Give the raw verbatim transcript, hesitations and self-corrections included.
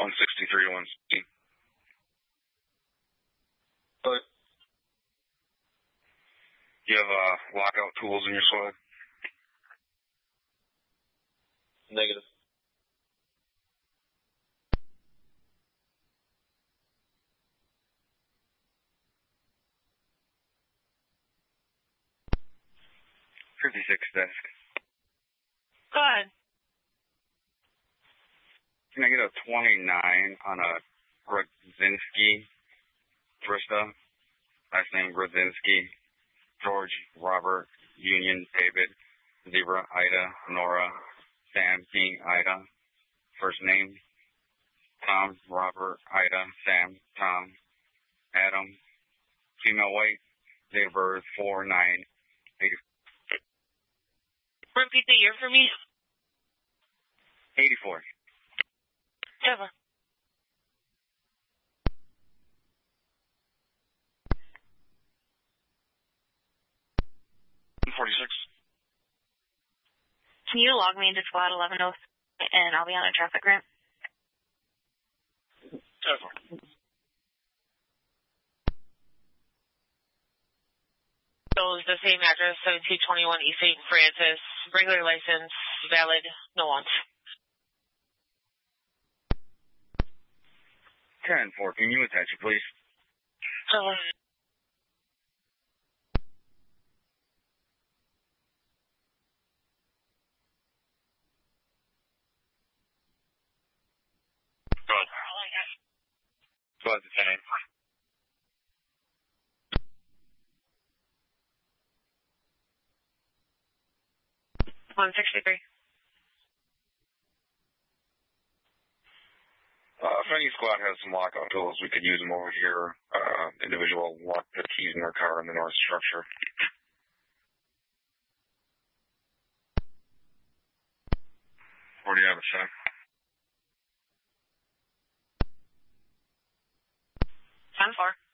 one sixty-three to one sixty. But you have uh, lockout tools in your squad? Negative. fifty-six desk. Go ahead. Can I get a twenty-nine on a Grodzinski Trista? Last name Grodzinski. George, Robert, Union, David, Zebra, Ida, Nora, Sam, King, Ida. First name, Tom, Robert, Ida, Sam, Tom, Adam. Female weight, date of birth, four nine eighty. Repeat the year for me. eighty-four. Ever. forty-six. Can you log me into squad eleven oh and I'll be on a traffic ramp? Ever. So it's the same address, seventeen twenty-one East Saint Francis, regular license, valid, no wants. ten four, can you attach it, please? Uh, Good. Squad to ten. one sixty-three. Uh, if any squad has some lockout tools, we could use them over here. Uh, individual locked the keys in their car in the north structure. Where do you have it, Sam? ten four.